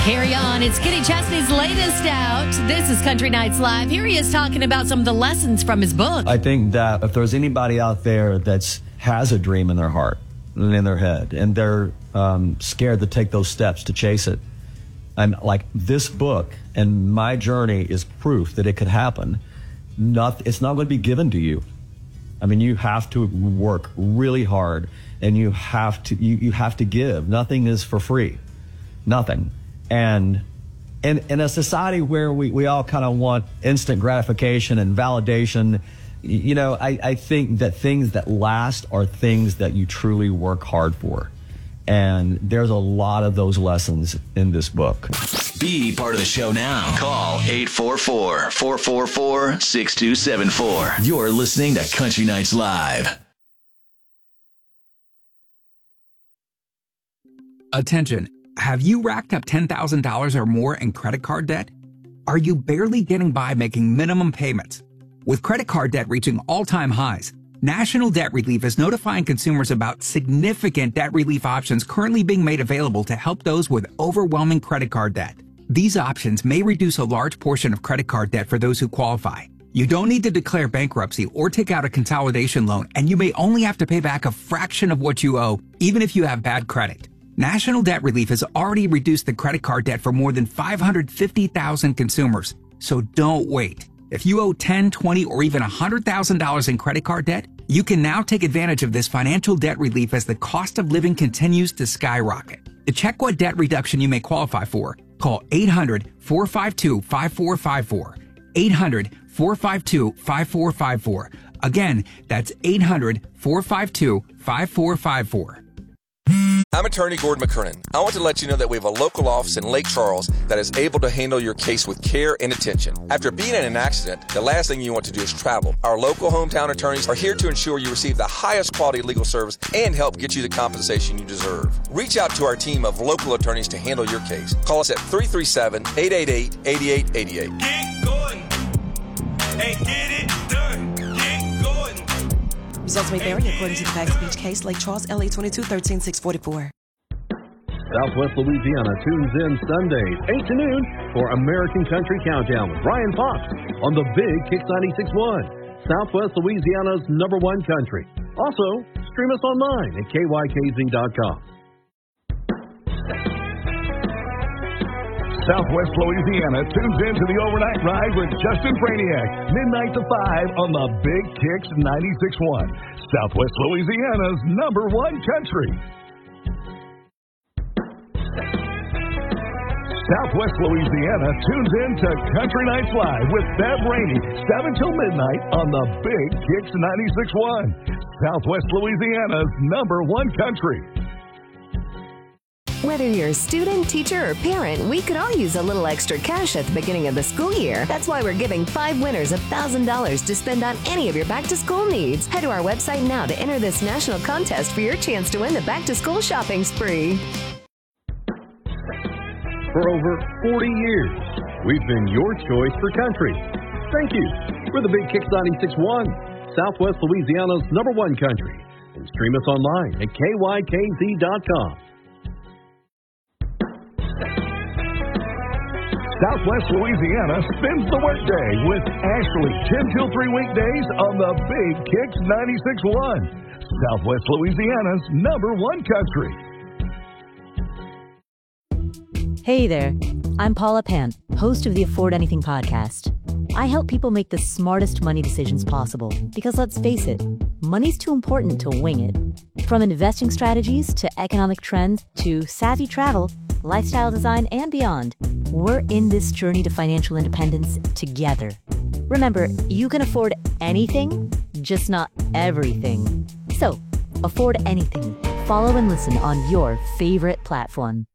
Carry on. It's Kenny Chesney's latest out. This is Country Nights Live. Here he is talking about some of the lessons from his book. I think that if there's anybody out there that has a dream in their heart and in their head, and they're scared to take those steps to chase it, and like this book and my journey is proof that it could happen. It's not going to be given to you. I mean, you have to work really hard, and you have to give. Nothing is for free. Nothing. And in a society where we all kind of want instant gratification and validation, you know, I think that things that last are things that you truly work hard for. And there's a lot of those lessons in this book. Be part of the show now. Call 844-444-6274. You're listening to Country Nights Live. Attention. Have you racked up $10,000 or more in credit card debt? Are you barely getting by making minimum payments? With credit card debt reaching all-time highs, National Debt Relief is notifying consumers about significant debt relief options currently being made available to help those with overwhelming credit card debt. These options may reduce a large portion of credit card debt for those who qualify. You don't need to declare bankruptcy or take out a consolidation loan, and you may only have to pay back a fraction of what you owe, even if you have bad credit. National Debt Relief has already reduced the credit card debt for more than 550,000 consumers. So don't wait. If you owe $10,000, $20,000, or even $100,000 in credit card debt, you can now take advantage of this financial debt relief as the cost of living continues to skyrocket. To check what debt reduction you may qualify for, call 800-452-5454. 800-452-5454. Again, that's 800-452-5454. I'm attorney Gordon McKernan. I want to let you know that we have a local office in Lake Charles that is able to handle your case with care and attention. After being in an accident, the last thing you want to do is travel. Our local hometown attorneys are here to ensure you receive the highest quality legal service and help get you the compensation you deserve. Reach out to our team of local attorneys to handle your case. Call us at 337-888-8888. Get going and get it done. Get going. Results may vary according to the facts of each case. Lake Charles, LA 22-13-644. Southwest Louisiana tunes in Sundays, 8 to noon for American Country Countdown with Brian Fox on the Big Kicks 96.1, Southwest Louisiana's #1 country. Also, stream us online at kykz.com. Southwest Louisiana tunes into the overnight ride with Justin Franiak, midnight to 5 on the Big Kicks 96.1, Southwest Louisiana's #1 country. Southwest Louisiana tunes in to Country Nights Live with Bev Rainey, 7 till midnight on the Big Kicks 96.1, Southwest Louisiana's #1 country. Whether you're a student, teacher, or parent, we could all use a little extra cash at the beginning of the school year. That's why we're giving 5 winners $1,000 to spend on any of your back-to-school needs. Head to our website now to enter this national contest for your chance to win the back-to-school shopping spree. For over 40 years, we've been your choice for country. Thank you. We're the Big Kicks 96.1, Southwest Louisiana's #1 country. And stream us online at kykz.com. Southwest Louisiana spends the workday with Ashley, 10 till 3 weekdays on the Big Kicks 96.1, Southwest Louisiana's #1 country. Hey there, I'm Paula Pant, host of the Afford Anything podcast. I help people make the smartest money decisions possible because let's face it, money's too important to wing it. From investing strategies to economic trends to savvy travel, lifestyle design, and beyond, we're in this journey to financial independence together. Remember, you can afford anything, just not everything. So, afford anything. Follow and listen on your favorite platform.